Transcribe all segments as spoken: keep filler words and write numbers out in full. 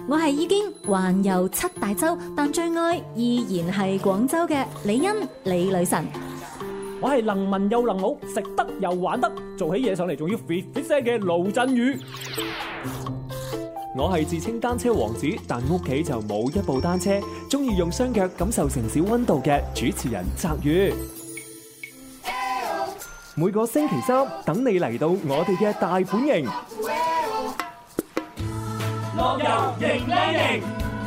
我係已經環遊七大洲，但最愛依然係廣州嘅李欣李女神。 我係能文又能武，食得又玩得，做起嘢上嚟仲要 fit fit 聲嘅盧振宇。 我係自稱單車王子，但屋企就冇一部單車，中意用雙腳感受城市溫度嘅主持人澤宇。每個星期三等你嚟到我哋嘅大本營， 樂遊型靚型。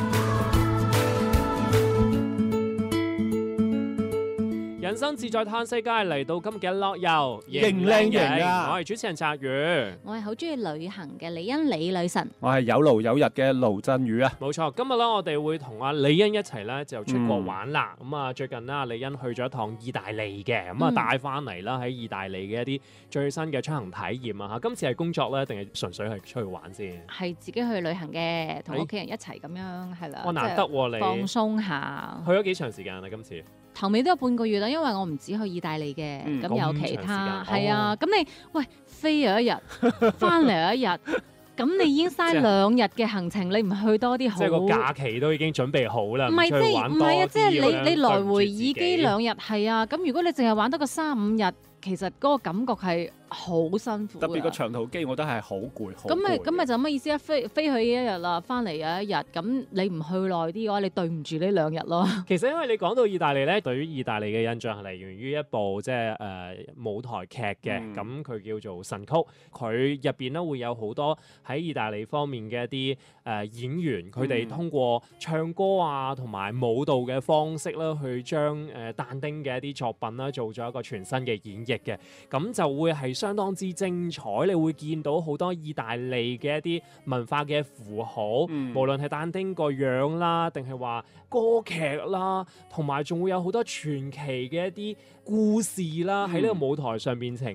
人生自在嘆世界，嚟到今日嘅樂遊型靚型啊！ 我係主持人澤宇， 我係好中意旅行嘅李欣李女神。 我係有勞有日嘅盧振宇啊！ 冇錯，今日咧我哋會同阿李欣一齊咧就出國玩啦。咁啊、嗯，最近啦，李欣去咗一趟意大利嘅，咁啊帶翻嚟啦喺意大利嘅一啲最新嘅出行體驗啊！嚇，今次係工作咧定係純粹係出去玩先？ 係自己去旅行嘅，同屋企人一齊咁樣係啦。 我難得喎，你放鬆下。 去咗幾長時間啊？今次頭尾都有半個月啦，因為我唔止去意大利嘅，咁、嗯、有其他係啊。咁、哦、你喂飛咗一日，翻嚟有一日，咁你已經嘥兩日嘅行程，你唔去多啲好？ 即係個假期都已經準備好啦，唔係即係唔係啊？即係你你來回耳機兩日係啊。咁如果你淨係玩得個三五日，其實嗰個感覺係好辛苦，特別個長途機，我覺得係好攰，好攰。 咁咪咁咪就乜意思啊？飛飛去一日啦，翻嚟有一日，咁你唔去耐啲嘅話，你對唔住呢兩日咯。 其實因為你講到意大利咧，對於意大利嘅印象係嚟源於一部即係誒舞台劇嘅，咁佢、嗯、叫做《神曲》，佢入邊咧會有好多喺意大利方面嘅一啲誒、呃、演員，佢哋通過唱歌啊同埋舞蹈嘅方式啦，去將誒但丁嘅一啲作品啦做咗一個全新嘅演繹嘅，咁就會係相當之精彩。你會見到好多意大利嘅一啲文化嘅符號，嗯、無論係但丁個樣啦，定係話歌劇啦，同埋仲會有好多傳奇嘅一啲故事啦，喺呢個舞台上面呈